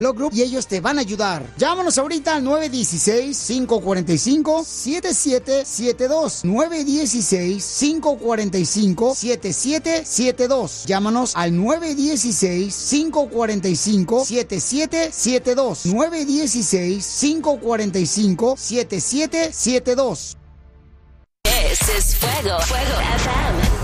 Group y ellos te van a ayudar. Llámanos ahorita al 916-545-7772. 916-545-7772. Llámanos al 916-545-7772. 916-545-7772. This is Fuego FM.